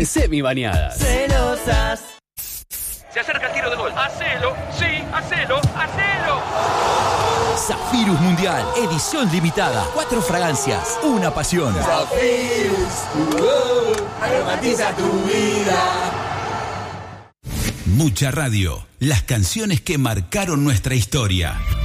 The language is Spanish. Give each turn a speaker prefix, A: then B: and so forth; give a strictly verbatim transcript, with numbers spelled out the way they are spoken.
A: Semi bañadas.
B: Celosas.
C: Se acerca el tiro de gol. Hacelo, sí, hacelo, hacelo.
D: Zafirus Mundial, edición limitada. Cuatro fragancias, una pasión.
B: Zafirus, uh, aromatiza tu vida.
E: Mucha radio, las canciones que marcaron nuestra historia.